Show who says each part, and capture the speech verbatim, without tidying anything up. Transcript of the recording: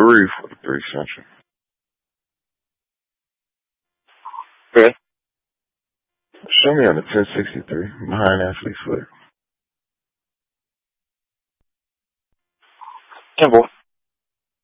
Speaker 1: three for the three central.
Speaker 2: Okay.
Speaker 1: Show me on the ten sixty-three behind that fleet foot.
Speaker 2: ten four.